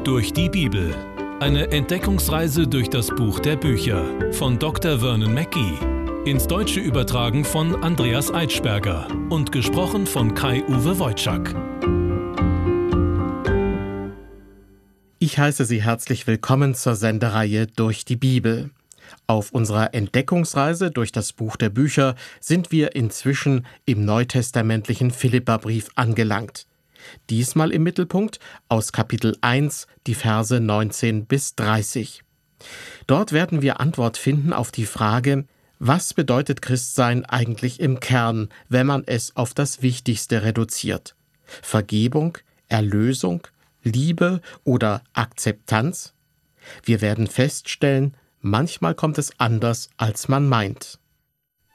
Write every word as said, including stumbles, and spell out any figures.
Durch die Bibel. Eine Entdeckungsreise durch das Buch der Bücher von Doktor Vernon Mackey. Ins Deutsche übertragen von Andreas Eitschberger und gesprochen von Kai-Uwe Wojczak. Ich heiße Sie herzlich willkommen zur Sendereihe Durch die Bibel. Auf unserer Entdeckungsreise durch das Buch der Bücher sind wir inzwischen im neutestamentlichen Philipperbrief angelangt. Diesmal im Mittelpunkt aus Kapitel eins, die Verse neunzehn bis dreißig. Dort werden wir Antwort finden auf die Frage, was bedeutet Christsein eigentlich im Kern, wenn man es auf das Wichtigste reduziert? Vergebung, Erlösung, Liebe oder Akzeptanz? Wir werden feststellen, manchmal kommt es anders, als man meint.